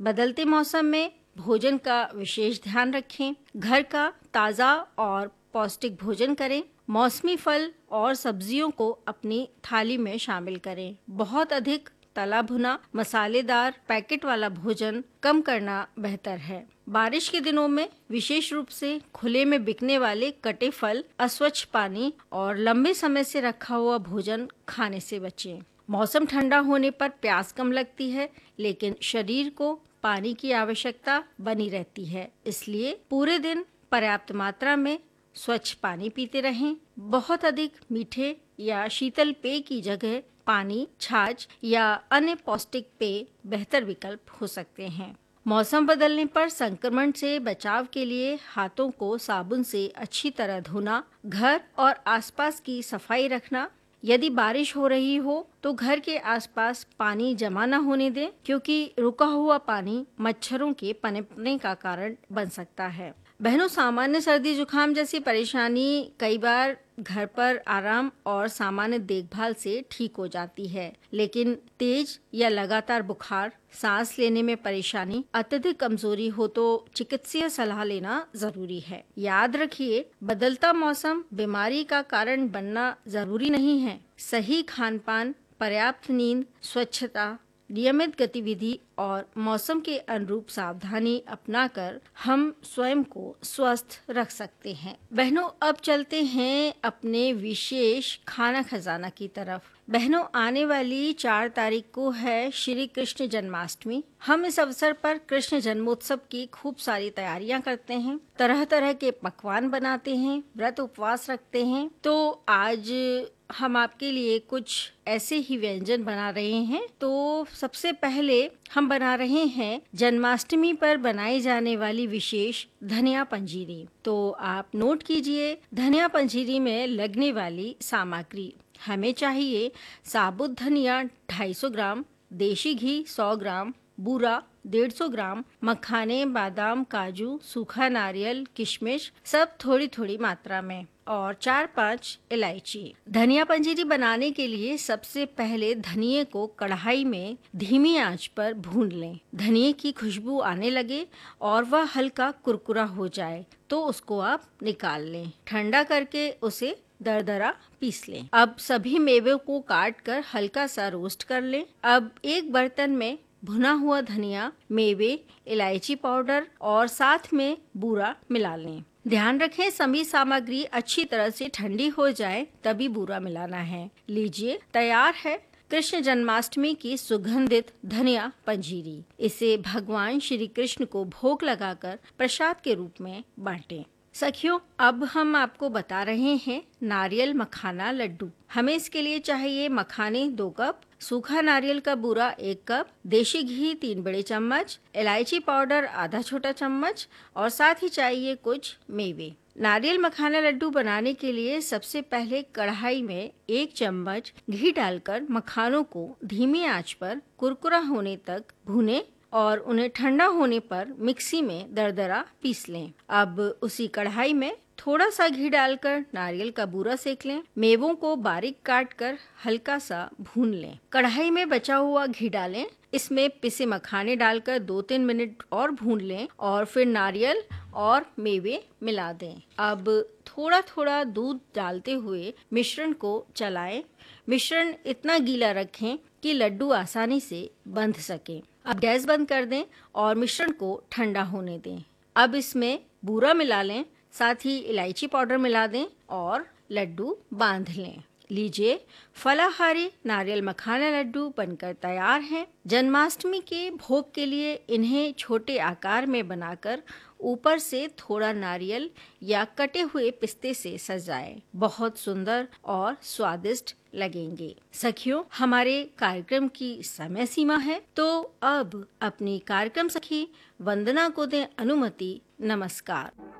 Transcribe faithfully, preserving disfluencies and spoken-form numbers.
बदलते मौसम में भोजन का विशेष ध्यान रखें। घर का ताज़ा और पौष्टिक भोजन करें। मौसमी फल और सब्जियों को अपनी थाली में शामिल करें। बहुत अधिक तला भुना, मसालेदार, पैकेट वाला भोजन कम करना बेहतर है। बारिश के दिनों में विशेष रूप से खुले में बिकने वाले कटे फल, अस्वच्छ पानी और लंबे समय से रखा हुआ भोजन खाने से बचें। मौसम ठंडा होने पर प्यास कम लगती है, लेकिन शरीर को पानी की आवश्यकता बनी रहती है। इसलिए पूरे दिन पर्याप्त मात्रा में स्वच्छ पानी पीते रहें। बहुत अधिक मीठे या शीतल पेय की जगह पानी, छाछ या अन्य पौष्टिक पेय बेहतर विकल्प हो सकते हैं। मौसम बदलने पर संक्रमण से बचाव के लिए हाथों को साबुन से अच्छी तरह धोना, घर और आसपास की सफाई रखना। यदि बारिश हो रही हो तो घर के आसपास पानी जमा न होने दें, क्योंकि रुका हुआ पानी मच्छरों के पनपने का कारण बन सकता है। बहनों, सामान्य सर्दी जुकाम जैसी परेशानी कई बार घर पर आराम और सामान्य देखभाल से ठीक हो जाती है, लेकिन तेज या लगातार बुखार, सांस लेने में परेशानी, अत्यधिक कमजोरी हो तो चिकित्सीय सलाह लेना जरूरी है। याद रखिए, बदलता मौसम बीमारी का कारण बनना जरूरी नहीं है। सही खान पान, पर्याप्त नींद, स्वच्छता, नियमित गतिविधि और मौसम के अनुरूप सावधानी अपनाकर हम स्वयं को स्वस्थ रख सकते हैं। बहनों, अब चलते हैं अपने विशेष खाना खजाना की तरफ। बहनों, आने वाली चार तारीख को है श्री कृष्ण जन्माष्टमी। हम इस अवसर पर कृष्ण जन्मोत्सव की खूब सारी तैयारियां करते हैं, तरह तरह के पकवान बनाते हैं, व्रत उपवास रखते हैं। तो आज हम आपके लिए कुछ ऐसे ही व्यंजन बना रहे हैं। तो सबसे पहले हम बना रहे हैं जन्माष्टमी पर बनाई जाने वाली विशेष धनिया पंजीरी। तो आप नोट कीजिए, धनिया पंजीरी में लगने वाली सामग्री। हमें चाहिए साबुत धनिया ढाई सौ ग्राम, देशी घी सौ ग्राम, बूरा डेढ़ सौ ग्राम, मखाने, बादाम, काजू, सूखा नारियल, किशमिश, सब थोड़ी थोड़ी मात्रा में, और चार पांच इलायची। धनिया पंजीरी बनाने के लिए सबसे पहले धनिये को कढ़ाई में धीमी आंच पर भून लें। धनिये की खुशबू आने लगे और वह हल्का कुरकुरा हो जाए तो उसको आप निकाल लें। ठंडा करके उसे दरदरा पीस लें। अब सभी मेवे को काट कर हल्का सा रोस्ट कर लें। अब एक बर्तन में भुना हुआ धनिया, मेवे, इलायची पाउडर और साथ में बूरा मिला लें। ध्यान रखें, सभी सामग्री अच्छी तरह से ठंडी हो जाए तभी बूरा मिलाना है। लीजिए, तैयार है कृष्ण जन्माष्टमी की सुगंधित धनिया पंजीरी। इसे भगवान श्री कृष्ण को भोग लगाकर प्रसाद के रूप में बांटें। सखियों, अब हम आपको बता रहे हैं नारियल मखाना लड्डू। हमें इसके लिए चाहिए मखाने दो कप, सूखा नारियल का बूरा एक कप, देशी घी तीन बड़े चम्मच, इलायची पाउडर आधा छोटा चम्मच और साथ ही चाहिए कुछ मेवे। नारियल मखाना लड्डू बनाने के लिए सबसे पहले कढ़ाई में एक चम्मच घी डालकर मखानों को धीमी आंच पर कुरकुरा होने तक भूनें और उन्हें ठंडा होने पर मिक्सी में दरदरा पीस लें। अब उसी कढ़ाई में थोड़ा सा घी डालकर नारियल का बूरा सेक लें। मेवों को बारीक काट कर हल्का सा भून लें। कढ़ाई में बचा हुआ घी डालें। इसमें पिसे मखाने डालकर दो तीन मिनट और भून लें और फिर नारियल और मेवे मिला दें। अब थोड़ा थोड़ा दूध डालते हुए मिश्रण को चलाएं। मिश्रण इतना गीला रखें कि लड्डू आसानी से बंध सके। अब गैस बंद कर दें और मिश्रण को ठंडा होने दें। अब इसमें बूरा मिला लें, साथ ही इलायची पाउडर मिला दें और लड्डू बांध लें। लीजिए, फलाहारी नारियल मखाना लड्डू बनकर तैयार हैं। जन्माष्टमी के भोग के लिए इन्हें छोटे आकार में बनाकर ऊपर से थोड़ा नारियल या कटे हुए पिस्ते से सजाएं। बहुत सुंदर और स्वादिष्ट लगेंगे। सखियों, हमारे कार्यक्रम की समय सीमा है, तो अब अपनी कार्यक्रम सखी वंदना को दें अनुमति। नमस्कार।